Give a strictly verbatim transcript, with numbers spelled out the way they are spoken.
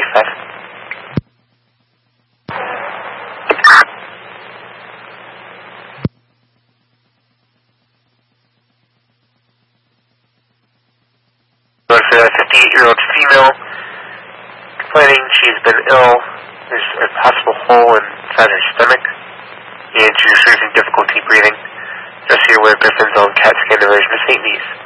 five. For a fifty-eight-year-old female complaining she's been ill. There's a possible hole inside her stomach, and she's experiencing difficulty breathing. Just here with Griffin's own CAT scan diversion of Saint Denis.